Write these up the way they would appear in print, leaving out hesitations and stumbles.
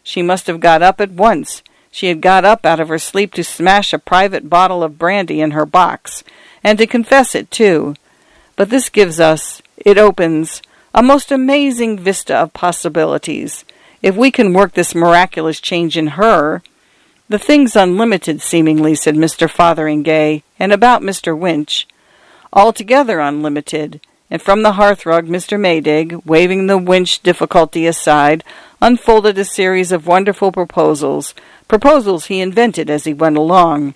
She must have got up at once. She had got up out of her sleep to smash a private bottle of brandy in her box, and to confess it, too. But this opens a most amazing vista of possibilities. If we can work this miraculous change in her, the thing's unlimited, seemingly, said Mr. Fotheringay, and about Mr. Winch. Altogether unlimited. And from the hearthrug, Mr. Maydig, waving the Winch difficulty aside, unfolded a series of wonderful proposals he invented as he went along.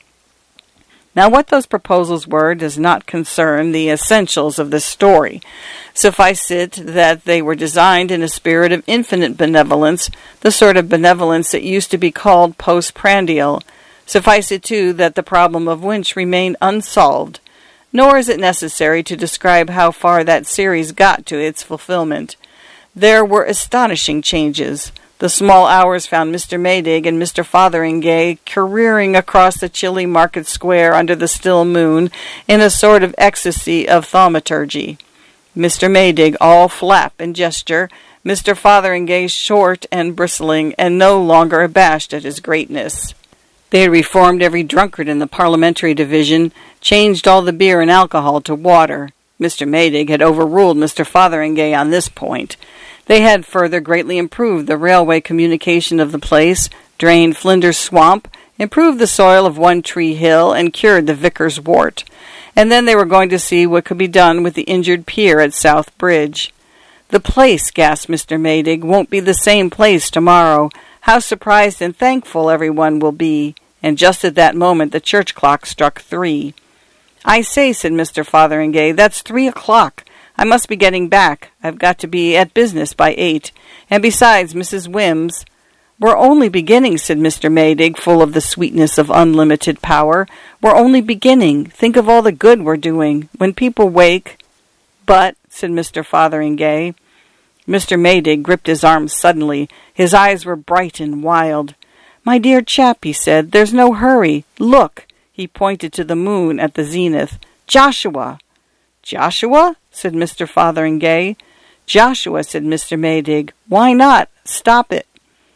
Now, what those proposals were does not concern the essentials of this story. Suffice it that they were designed in a spirit of infinite benevolence, the sort of benevolence that used to be called postprandial. Suffice it, too, that the problem of Winch remained unsolved. Nor is it necessary to describe how far that series got to its fulfillment. There were astonishing changes. The small hours found Mr. Maydig and Mr. Fotheringay careering across the chilly market square under the still moon in a sort of ecstasy of thaumaturgy. Mr. Maydig all flap and gesture, Mr. Fotheringay short and bristling, and no longer abashed at his greatness. They had reformed every drunkard in the parliamentary division, changed all the beer and alcohol to water. Mr. Maydig had overruled Mr. Fotheringay on this point. They had further greatly improved the railway communication of the place, drained Flinders Swamp, improved the soil of One Tree Hill, and cured the vicar's wart. And then they were going to see what could be done with the injured pier at South Bridge. "The place," gasped Mr. Maydig, "won't be the same place tomorrow. How surprised and thankful everyone will be." And just at that moment the church clock struck 3. "I say," said Mr. Fotheringay, "that's 3 o'clock. I must be getting back. I've got to be at business by 8. And besides, Mrs. Wims—" "We're only beginning," said Mr. Maydig, full of the sweetness of unlimited power. "We're only beginning. Think of all the good we're doing. When people wake—" "But," said Mr. Fotheringay. Mr. Maydig gripped his arm suddenly. His eyes were bright and wild. "My dear chap," he said, "there's no hurry. Look!" He pointed to the moon at the zenith. "Joshua!" "Joshua?" said Mr. Fotheringay. "Joshua," said Mr. Maydig. "Why not? Stop it."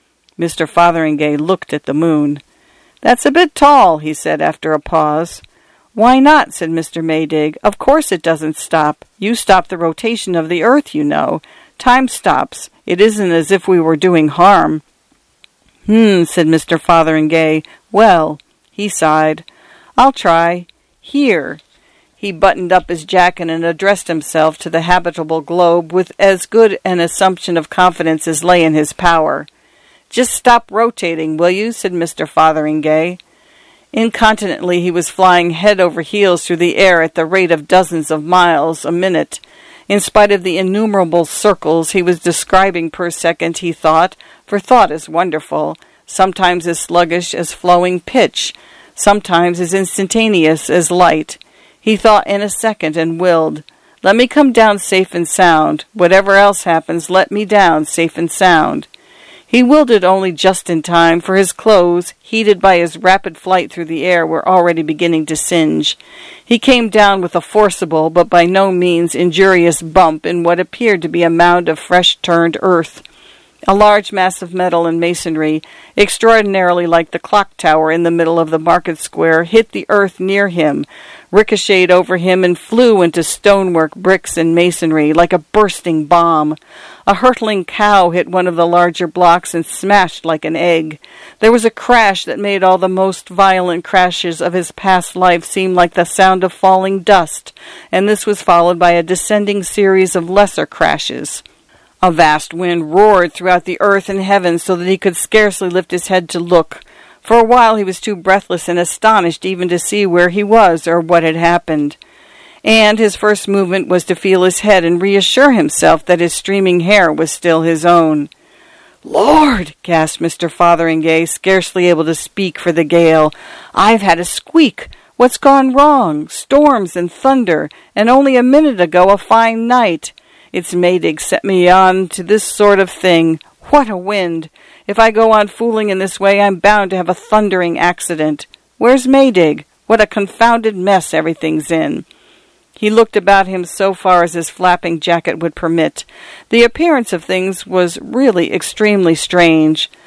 Mr. Fotheringay looked at the moon. "That's a bit tall," he said after a pause. "Why not?" said Mr. Maydig. "Of course it doesn't stop. You stop the rotation of the earth, you know. Time stops. It isn't as if we were doing harm." Said Mr. Fotheringay. "Well," he sighed, "I'll try. Here." He buttoned up his jacket and addressed himself to the habitable globe with as good an assumption of confidence as lay in his power. "Just stop rotating, will you?" said Mr. Fotheringay. Incontinently he was flying head over heels through the air at the rate of dozens of miles a minute. In spite of the innumerable circles he was describing per second, he thought, for thought is wonderful, sometimes as sluggish as flowing pitch, sometimes as instantaneous as light. He thought in a second and willed, "Let me come down safe and sound. Whatever else happens, let me down safe and sound." He willed it only just in time, for his clothes, heated by his rapid flight through the air, were already beginning to singe. He came down with a forcible, but by no means injurious bump in what appeared to be a mound of fresh-turned earth. A large mass of metal and masonry, extraordinarily like the clock tower in the middle of the market square, hit the earth near him, ricocheted over him, and flew into stonework, bricks, and masonry like a bursting bomb. A hurtling cow hit one of the larger blocks and smashed like an egg. There was a crash that made all the most violent crashes of his past life seem like the sound of falling dust, and this was followed by a descending series of lesser crashes. A vast wind roared throughout the earth and heaven so that he could scarcely lift his head to look. For a while he was too breathless and astonished even to see where he was or what had happened. And his first movement was to feel his head and reassure himself that his streaming hair was still his own. "Lord!" gasped Mr. Fotheringay, scarcely able to speak for the gale. "I've had a squeak. What's gone wrong? Storms and thunder, and only a minute ago a fine night. It's Maydig set me on to this sort of thing. What a wind! If I go on fooling in this way, I'm bound to have a thundering accident. Where's Maydig? What a confounded mess everything's in." He looked about him so far as his flapping jacket would permit. The appearance of things was really extremely strange.